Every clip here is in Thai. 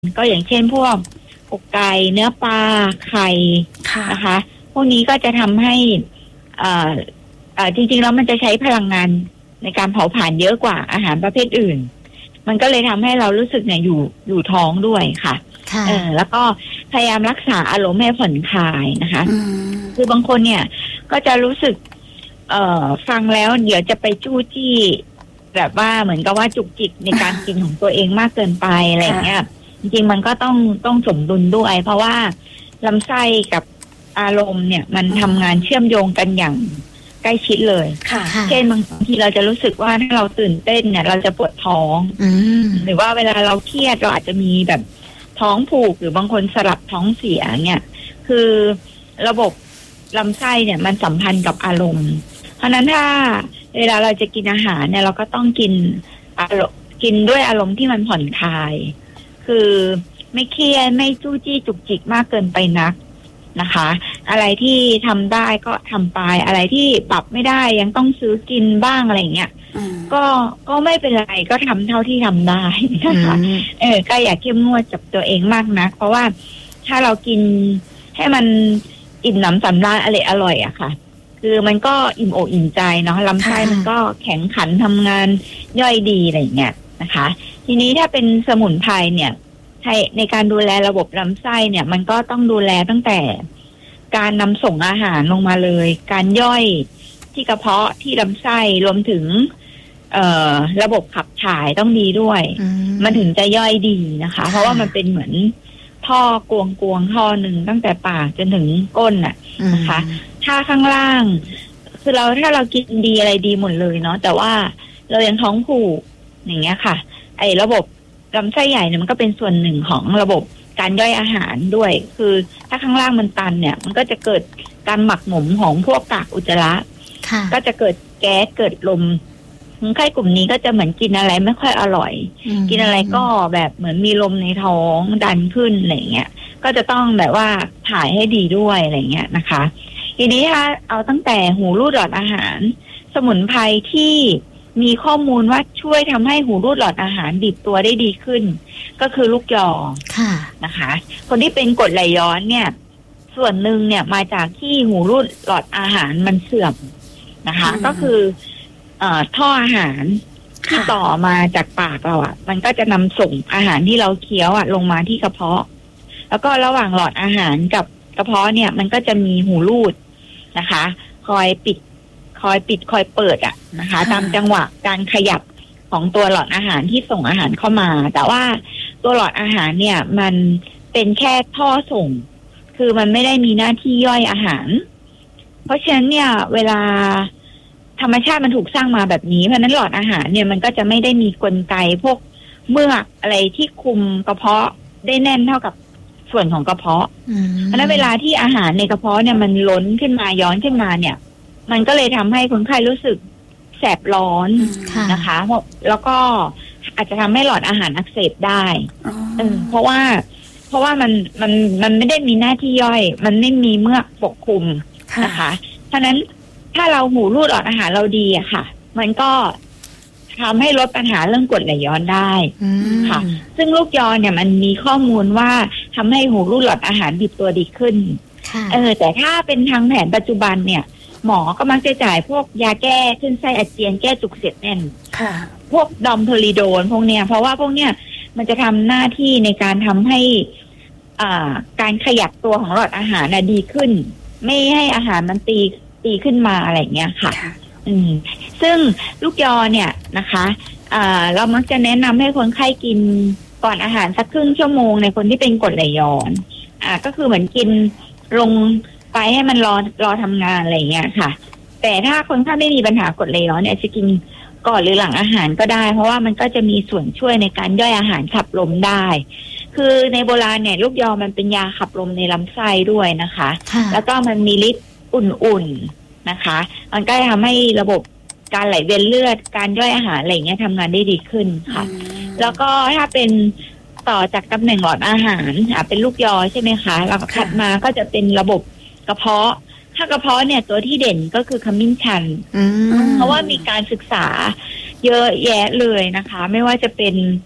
ก็อย่างเช่นพวกอกไก่เนื้อปลาไข่นะคะพวกนี้ก็จะทำให้จริงๆแล้วมันจะใช้พลังงานในการเผาผลาญเยอะกว่าอาหารประเภทอื่นมันก็เลยทำให้เรารู้สึกเนี่ยอยู่ท้องด้วยค่ะแล้วก็พยายามรักษาอารมณ์ให้ผ่อนคลายนะคะคือบางคนเนี่ยก็จะรู้สึกฟังแล้วเดี๋ยวจะไปจู้จี้แบบว่าเหมือนกับว่าจุกจิกในการกินของตัวเองมากเกินไปอะไรอย่างเงี้ยจริงๆมันก็ต้องสมดุลด้วยเพราะว่าลำไส้กับอารมณ์เนี่ยมันทำงานเชื่อมโยงกันอย่างใกล้ชิดเลยเช่นบางทีเราจะรู้สึกว่าถ้าเราตื่นเต้นเนี่ยเราจะปวดท้องหรือว่าเวลาเราเครียดเราอาจจะมีแบบท้องผูกหรือบางคนสลับท้องเสียเนี่ยคือระบบลำไส้เนี่ยมันสัมพันธ์กับอารมณ์เพราะนั้นถ้าเวลาเราจะกินอาหารเนี่ยเราก็ต้องกินด้วยอารมณ์ที่มันผ่อนคลายคือไม่เครียดไม่จู้จี้จุกจิกมากเกินไปนักนะคะอะไรที่ทำได้ก็ทำไปอะไรที่ปรับไม่ได้ยังต้องซื้อกินบ้างอะไรเงี้ยก็ไม่เป็นไรก็ทำเท่าที่ทำได้นะคะก็อย่าเข้มงวดกับตัวเองมากนักเพราะว่าถ้าเรากินให้มันอิ่มหนำสำราญอร่อยอะค่ะคือมันก็อิ่มอกอิ่มใจเนาะลำไส้มันก็แข็งขันทำงานย่อยดีอะไรเงี้ยนะคะทีนี้ถ้าเป็นสมุนไพรเนี่ยในการดูแลระบบลำไส้เนี่ยมันก็ต้องดูแลตั้งแต่การนำส่งอาหารลงมาเลยการย่อยที่กระเพาะที่ลำไส้รวมถึงระบบขับถ่ายต้องดีด้วยมันถึงจะย่อยดีนะคะเพราะว่ามันเป็นเหมือนท่อกวงท่อหนึ่งตั้งแต่ปากจนถึงก้นน่ะนะคะถ้าข้างล่างคือถ้าเรากินดีอะไรดีหมดเลยเนาะแต่ว่าเรายังท้องผูกอย่างเงี้ยค่ะไอ้ระบบลำไส้ใหญ่เนี่ยมันก็เป็นส่วนหนึ่งของระบบการย่อยอาหารด้วยคือถ้าข้างล่างมันตันเนี่ยมันก็จะเกิดการหมักหมมของพวกกากอุจจาระก็จะเกิดแก๊สเกิดลมคนไข้กลุ่มนี้ก็จะเหมือนกินอะไรไม่ค่อยอร่อยกินอะไรก็แบบเหมือนมีลมในท้องดันขึ้นอะไรเงี้ยก็จะต้องแบบว่าถ่ายให้ดีด้วยอะไรเงี้ยนะคะทีนี้ถ้าเอาตั้งแต่หูรูดหลอดอาหารสมุนไพรที่มีข้อมูลว่าช่วยทำให้หูรูดหลอดอาหารบีบตัวได้ดีขึ้นก็คือลูกยอนะคะคนที่เป็นกรดไหลย้อนเนี่ยส่วนหนึ่งเนี่ยมาจากที่หูรูดหลอดอาหารมันเสื่อมนะคะก็คือท่ออาหารที่ต่อมาจากปากเราอ่ะมันก็จะนำส่งอาหารที่เราเคี้ยวอ่ะลงมาที่กระเพาะแล้วก็ระหว่างหลอดอาหารกับกระเพาะเนี่ยมันก็จะมีหูรูดนะคะคอยปิดคอยเปิดอ่ะนะคะตามจังหวะการขยับของตัวหลอดอาหารที่ส่งอาหารเข้ามาแต่ว่าตัวหลอดอาหารเนี่ยมันเป็นแค่ท่อส่งคือมันไม่ได้มีหน้าที่ย่อยอาหารเพราะฉะนั้นเนี่ยเวลาธรรมชาติมันถูกสร้างมาแบบนี้เพราะนั้นหลอดอาหารเนี่ยมันก็จะไม่ได้มีกลไกพวกเมือกอะไรที่คุมกระเพาะได้แน่นเท่ากับส่วนของกระเพาะเพราะนั้นเวลาที่อาหารในกระเพาะเนี่ยมันล้นขึ้นมาย้อนขึ้นมาเนี่ยมันก็เลยทำให้คนไข้รู้สึกแสบร้อนนะคะแล้วก็อาจจะทำให้หลอดอาหารอักเสบได้เพราะว่ามันไม่ได้มีหน้าที่ย่อยมันไม่มีเมือกปกคลุมนะคะเพราะนั้นถ้าเราหูรูดหลอดอาหารเราดีอะค่ะมันก็ทำให้ลดปัญหาเรื่องกรดไหลย้อนได้ค่ะซึ่งลูกยอเนี่ยมันมีข้อมูลว่าทำให้หูรูดหลอดอาหารบีบตัวดีขึ้นแต่ถ้าเป็นทางแผนปัจจุบันเนี่ยหมอก็มักจะจ่ายพวกยาแก้ขึ้นไส้อาเจียนแก้จุกเสียดแน่นพวกดอมโพลิโดนพวกเนี้ยเพราะว่าพวกเนี้ยมันจะทำหน้าที่ในการทำให้การขยับตัวของหลอดอาหารดีขึ้นไม่ให้อาหารมันตีขึ้นมาอะไรเงี้ยค่ะซึ่งลูกยอเนี่ยนะคะเรามักจะแนะนำให้คนไข้กินก่อนอาหารสักครึ่งชั่วโมงในคนที่เป็นกรดไหลย้อนก็คือเหมือนกินลงไปให้มันรอทำงานอะไรเงี้ยค่ะแต่ถ้าคนไข้ไม่มีปัญหากรดไหลย้อนเนี่ยจะกินก่อนหรือหลังอาหารก็ได้เพราะว่ามันก็จะมีส่วนช่วยในการย่อยอาหารขับลมได้คือในโบราณเนี่ยลูกยอมันเป็นยาขับลมในลำไส้ด้วยนะคะแล้วก็มันมีฤทธิ์อุ่นๆนะคะมันก็ทำให้ระบบการไหลเวียนเลือดการย่อยอาหารอะไรเงี้ยทำงานได้ดีขึ้นค่ะแล้วก็ถ้าเป็นต่อจากตำแหน่งหลอดอาหารเป็นลูกยอใช่ไหมคะแล้วถัดมาก็จะเป็นระบบกระเพาะถ้ากระเพาะเนี่ยตัวที่เด่นก็คือขมิ้นชันเพราะว่ามีการศึกษาเยอะแยะเลยนะคะไม่ว่าจะเป็น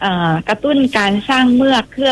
กระตุ้นการสร้างเมือก